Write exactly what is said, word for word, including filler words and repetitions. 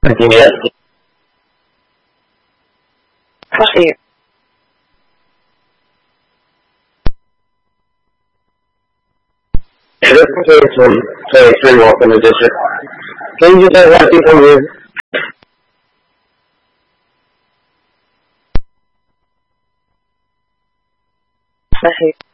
صحيح. صحيح. This case from twenty-three Walk in the district. Can you just have people move? صحيح.